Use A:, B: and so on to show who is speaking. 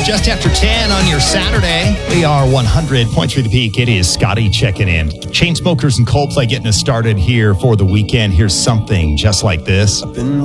A: Just after 10 on your Saturday, we are 100.3 The Peak. It is Scotty checking in. Chainsmokers and Coldplay getting us started here for the weekend. Here's something just like this.